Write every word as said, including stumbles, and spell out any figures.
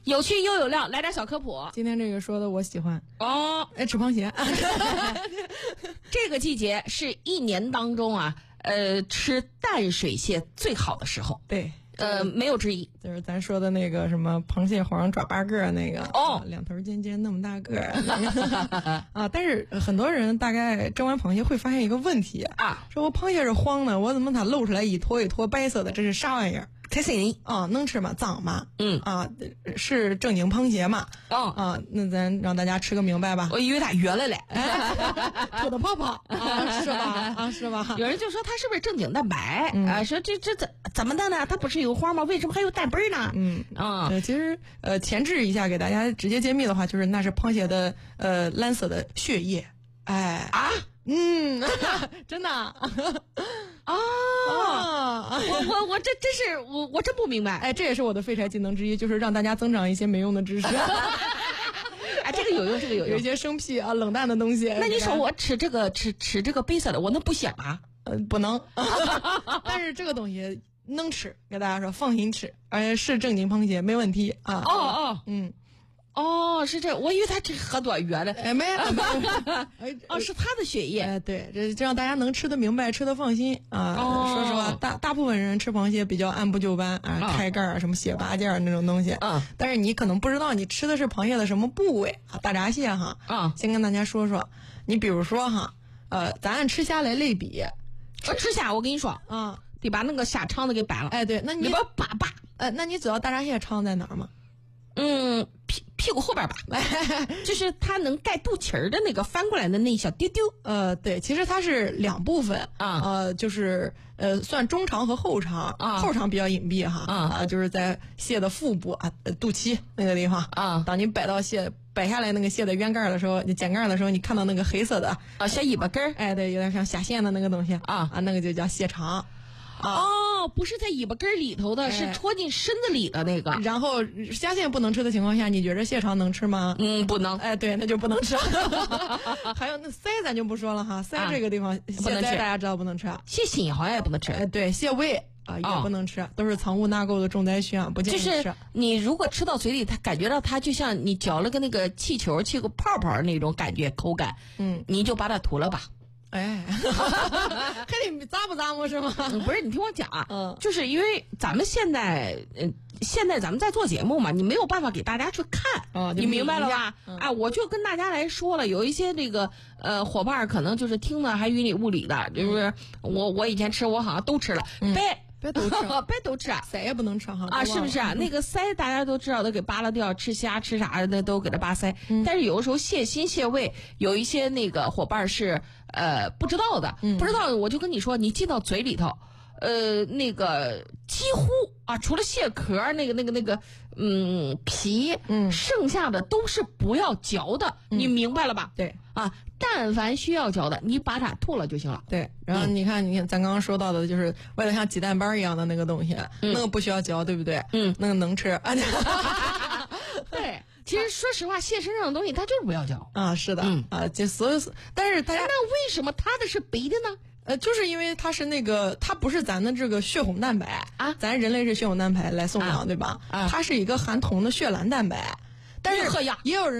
有趣又有料，来点小科普。 今天这个说的我喜欢哦， 哎，吃螃蟹。 这个季节是一年当中啊，呃，吃淡水蟹最好的时候。 对。 呃，没有之一， 就是咱说的那个什么螃蟹黄爪八个那个哦， 啊、两头尖尖那么大个啊！但是很多人大概蒸完螃蟹会发现一个问题啊， 说我螃蟹是黄的，我怎么它露出来一坨一坨白色的，这是啥玩意儿？ 开心啊，能吃吗？脏吗？ 嗯啊，是正经螃蟹吗？ 哦啊，那咱让大家吃个明白吧。 我以为它圆了嘞， 吐的泡泡啊，是吧？啊，是吧？ 有人就说它是不是正经蛋白、 嗯、 啊？说这这怎怎么的呢？它不是有黄吗？为什么还有蛋白呢？ 嗯啊、 呃，其实呃前置一下给大家直接揭秘的话，就是那是螃蟹的呃蓝色的血液。哎啊， 嗯，真的。 哦，我我我这真是我我真不明白， 哎，这也是我的废柴技能之一，就是让大家增长一些没用的知识。 哎，这个有用，这个有用， 有一些生僻啊、冷淡的东西。 那你说我吃这个吃吃这个白色的，我能不香吗？ 呃，不能。但是这个东西能吃，给大家说放心吃，而且是正经螃蟹，没问题啊。 哦哦， 嗯。 哦，是这，我以为他这喝多圆的， 哎，没有， 哦，是他的血液， 哎，对，这这让大家能吃得明白，吃得放心啊。 哦、 说实话，大大部分人吃螃蟹比较按部就班啊，哦、开盖儿什么蟹八件那种东西， 嗯， 但是你可能不知道你吃的是螃蟹的什么部位啊，大闸蟹哈， 啊、嗯， 先跟大家说说，你比如说哈，呃，咱按吃虾来类比， 我吃虾，我跟你说， 啊、嗯， 得把那个虾肠子给掰了， 哎，对，那你把把把， 呃，那你知道大闸蟹肠在哪儿吗？ 嗯，屁屁股后边吧，就是它能盖肚脐儿的那个翻过来的那一小丢丢。 呃，对，其实它是两部分啊， 呃，就是呃，算中肠和后肠， 啊， 后肠比较隐蔽哈， 啊， 啊，就是在蟹的腹部啊，肚脐那个地方啊。 当你摆到蟹摆下来那个蟹的圆盖的时候，你剪盖的时候，你看到那个黑色的啊，小尾巴根儿， 哎，对，有点像虾线的那个东西啊啊，那个就叫蟹肠。 啊、哦，不是在尾巴根里头的，哎、是戳进身子里的那个。 然后虾线不能吃的情况下，你觉着蟹肠能吃吗？ 嗯，不能。 哎，对，那就不能吃。还有那鳃咱就不说了哈，鳃这个地方、啊、 不能吃， 大家知道不能吃。 蟹心好像也不能吃。 哎，对，蟹胃啊、呃、也不能吃，哦、都是藏污纳垢的重灾区啊，不建议吃。 就是你如果吃到嘴里，它感觉到它就像你嚼了个那个气球、气个泡泡那种感觉口感， 嗯， 你就把它吐了吧。 哎，还得咂不咂摸是吗？ 嗯，不是，你听我讲啊， 嗯， 就是因为咱们现在，嗯、呃，现在咱们在做节目嘛，你没有办法给大家去看， 哦， 你明白了吧？ 嗯、 啊，我就跟大家来说了，有一些这个呃伙伴可能就是听的还云里雾里的，就是我我以前吃，我好像都吃了， 嗯、 别别都吃， 别都吃， 鳃也不能吃哈啊，是不是啊？那个鳃大家都知道，都给扒拉掉，吃虾吃啥的都给它扒鳃， 嗯、 但是有的时候蟹心蟹胃，有一些那个伙伴是呃不知道的， 嗯、 不知道我就跟你说，你进到嘴里头，呃，那个几乎啊，除了蟹壳那个那个那个嗯皮， 嗯， 剩下的都是不要嚼的， 嗯、 你明白了吧？ 对啊，但凡需要嚼的，你把它吐了就行了。 对，然后你看，嗯、你看咱刚刚说到的，就是外头像鸡蛋白一样的那个东西， 嗯、 那个不需要嚼，对不对？ 嗯， 那个能吃。 对，其实说实话，蟹身上的东西它就是不要嚼啊，是的， 嗯啊，就所有，但是大家那为什么它的是白的呢？ 呃，就是因为它是那个，它不是咱的这个血红蛋白啊， 咱人类是血红蛋白来送养， 啊、 对吧？ 啊， 它是一个含铜的血蓝蛋白，但是喝呀， 也有人。